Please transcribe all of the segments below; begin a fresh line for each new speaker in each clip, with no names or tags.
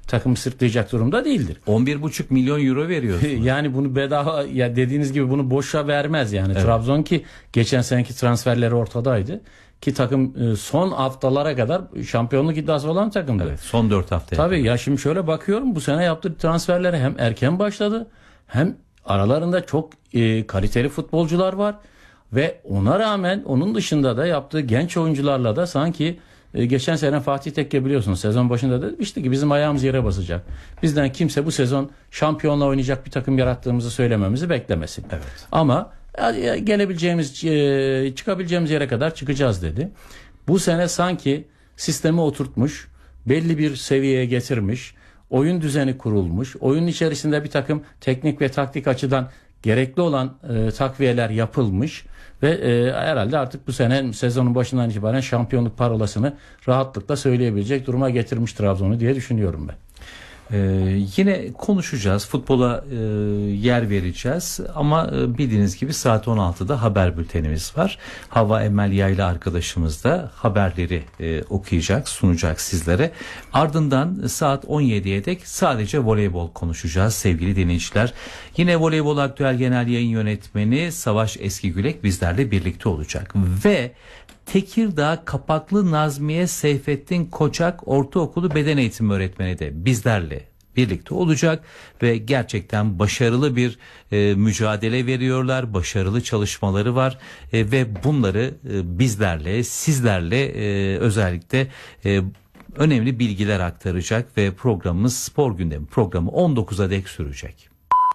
takım sırtlayacak durumda değildir.
11,5 milyon euro veriyorsunuz.
Yani bunu bedava, ya dediğiniz gibi bunu boşa vermez yani. Evet. Trabzon ki geçen seneki transferleri ortadaydı. Ki takım son haftalara kadar şampiyonluk iddiası olan takımdı.
Evet, son 4 hafta.
Tabii ya, şimdi şöyle bakıyorum, bu sene yaptığı transferlere hem erken başladı hem aralarında çok kaliteli futbolcular var ve ona rağmen onun dışında da yaptığı genç oyuncularla da sanki geçen sene Fatih Tekke biliyorsunuz sezon başında demişti ki bizim ayağımız yere basacak. Bizden kimse bu sezon şampiyonla oynayacak bir takım yarattığımızı söylememizi beklemesin.
Evet.
Ama çıkabileceğimiz yere kadar çıkacağız dedi. Bu sene sanki sistemi oturtmuş, belli bir seviyeye getirmiş, oyun düzeni kurulmuş, oyun içerisinde bir takım teknik ve taktik açıdan gerekli olan takviyeler yapılmış ve herhalde artık bu sene sezonun başından itibaren şampiyonluk parolasını rahatlıkla söyleyebilecek duruma getirmiş Trabzon'u diye düşünüyorum ben.
Yine konuşacağız, futbola yer vereceğiz ama bildiğiniz gibi saat 16'da haber bültenimiz var. Havva Emel Yayla arkadaşımız da haberleri okuyacak, sunacak sizlere. Ardından saat 17'ye dek sadece voleybol konuşacağız sevgili dinleyiciler. Yine Voleybol Aktüel Genel Yayın Yönetmeni Savaş Eskigülek bizlerle birlikte olacak ve Tekirdağ Kapaklı Nazmiye Seyfettin Koçak Ortaokulu Beden Eğitimi Öğretmeni de bizlerle birlikte olacak ve gerçekten başarılı bir mücadele veriyorlar, başarılı çalışmaları var ve bunları bizlerle, sizlerle özellikle önemli bilgiler aktaracak ve programımız Spor Gündemi programı 19'a dek sürecek.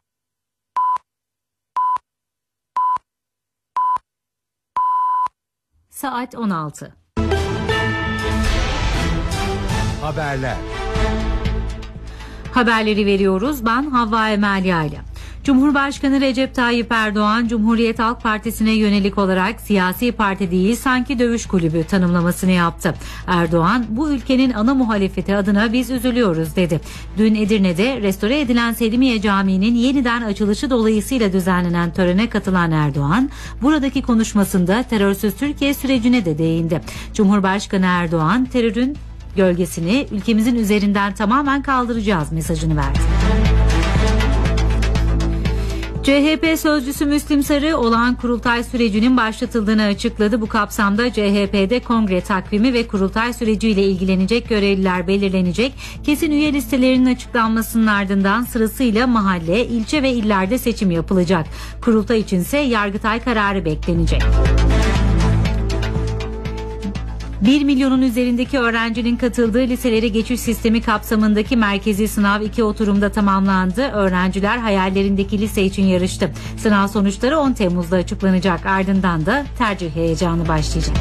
Saat 16.
Haberler.
Haberleri veriyoruz. Ben Havva Emel Yayla. Cumhurbaşkanı Recep Tayyip Erdoğan, Cumhuriyet Halk Partisi'ne yönelik olarak siyasi parti değil sanki dövüş kulübü tanımlamasını yaptı. Erdoğan, bu ülkenin ana muhalefeti adına biz üzülüyoruz dedi. Dün Edirne'de restore edilen Selimiye Camii'nin yeniden açılışı dolayısıyla düzenlenen törene katılan Erdoğan, buradaki konuşmasında terörsüz Türkiye sürecine de değindi. Cumhurbaşkanı Erdoğan, terörün gölgesini ülkemizin üzerinden tamamen kaldıracağız mesajını verdi. CHP sözcüsü Müslim Sarı olağan kurultay sürecinin başlatıldığını açıkladı. Bu kapsamda CHP'de kongre takvimi ve kurultay süreciyle ilgilenecek görevliler belirlenecek. Kesin üye listelerinin açıklanmasının ardından sırasıyla mahalle, ilçe ve illerde seçim yapılacak. Kurultay içinse Yargıtay kararı beklenecek. 1 milyonun üzerindeki öğrencinin katıldığı liselere geçiş sistemi kapsamındaki merkezi sınav 2 oturumda tamamlandı. Öğrenciler hayallerindeki lise için yarıştı. Sınav sonuçları 10 Temmuz'da açıklanacak. Ardından da tercih heyecanı başlayacak.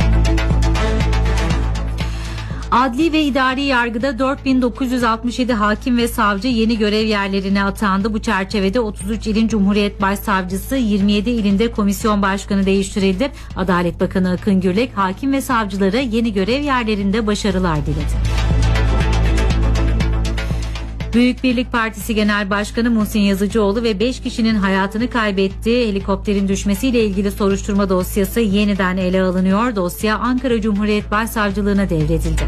Adli ve idari yargıda 4967 hakim ve savcı yeni görev yerlerine atandı. Bu çerçevede 33 ilin Cumhuriyet Başsavcısı, 27 ilinde komisyon başkanı değiştirildi. Adalet Bakanı Akın Gürlek hakim ve savcılara yeni görev yerlerinde başarılar diledi. Büyük Birlik Partisi Genel Başkanı Muhsin Yazıcıoğlu ve 5 kişinin hayatını kaybettiği helikopterin düşmesiyle ilgili soruşturma dosyası yeniden ele alınıyor. Dosya Ankara Cumhuriyet Başsavcılığına devredildi.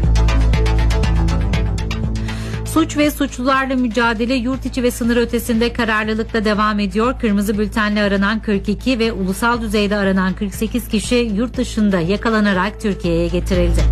Suç ve suçlularla mücadele yurt içi ve sınır ötesinde kararlılıkla devam ediyor. Kırmızı bültenle aranan 42 ve ulusal düzeyde aranan 48 kişi yurt dışında yakalanarak Türkiye'ye getirildi.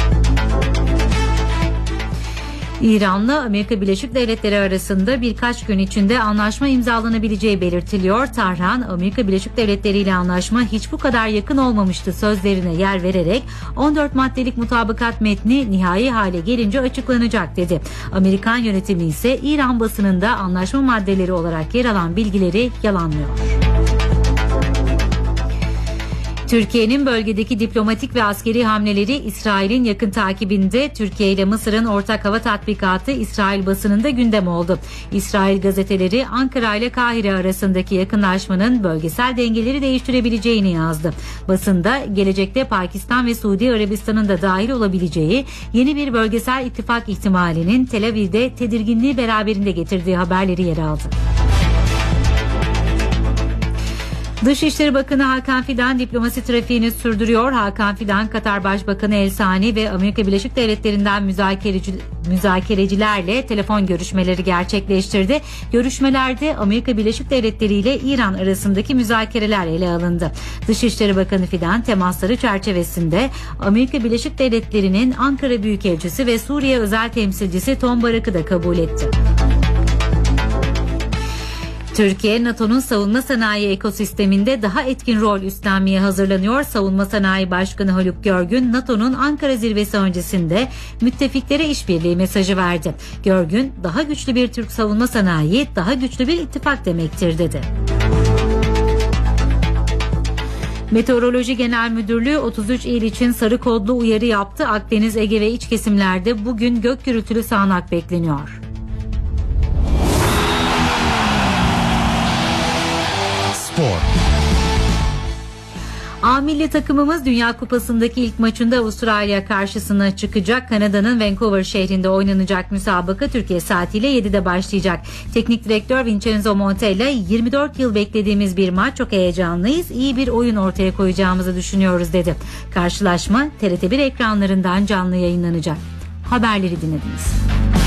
İran'la Amerika Birleşik Devletleri arasında birkaç gün içinde anlaşma imzalanabileceği belirtiliyor. Tahran, Amerika Birleşik Devletleri ile anlaşma hiç bu kadar yakın olmamıştı sözlerine yer vererek 14 maddelik mutabakat metni nihai hale gelince açıklanacak dedi. Amerikan yönetimi ise İran basınında anlaşma maddeleri olarak yer alan bilgileri yalanlıyor. Türkiye'nin bölgedeki diplomatik ve askeri hamleleri İsrail'in yakın takibinde. Türkiye ile Mısır'ın ortak hava tatbikatı İsrail basınında gündem oldu. İsrail gazeteleri Ankara ile Kahire arasındaki yakınlaşmanın bölgesel dengeleri değiştirebileceğini yazdı. Basında gelecekte Pakistan ve Suudi Arabistan'ın da dahil olabileceği yeni bir bölgesel ittifak ihtimalinin Tel Aviv'de tedirginliği beraberinde getirdiği haberleri yer aldı. Dışişleri Bakanı Hakan Fidan diplomasi trafiğini sürdürüyor. Hakan Fidan, Katar Başbakanı El Sani ve Amerika Birleşik Devletleri'nden müzakerecilerle telefon görüşmeleri gerçekleştirdi. Görüşmelerde Amerika Birleşik Devletleri ile İran arasındaki müzakereler ele alındı. Dışişleri Bakanı Fidan temasları çerçevesinde Amerika Birleşik Devletleri'nin Ankara Büyükelçisi ve Suriye Özel Temsilcisi Tom Barak'ı da kabul etti. Türkiye, NATO'nun savunma sanayi ekosisteminde daha etkin rol üstlenmeye hazırlanıyor. Savunma Sanayi Başkanı Haluk Görgün, NATO'nun Ankara zirvesi öncesinde müttefiklere işbirliği mesajı verdi. Görgün, daha güçlü bir Türk savunma sanayi, daha güçlü bir ittifak demektir dedi. Meteoroloji Genel Müdürlüğü 33 il için sarı kodlu uyarı yaptı. Akdeniz, Ege ve iç kesimlerde bugün gök gürültülü sağanak bekleniyor. A milli takımımız Dünya Kupası'ndaki ilk maçında Avustralya karşısına çıkacak. Kanada'nın Vancouver şehrinde oynanacak müsabaka Türkiye saatiyle 7'de başlayacak. Teknik direktör Vincenzo Montella, 24 yıl beklediğimiz bir maç, çok heyecanlıyız, iyi bir oyun ortaya koyacağımızı düşünüyoruz dedi. Karşılaşma TRT1 ekranlarından canlı yayınlanacak. Haberleri dinlediniz.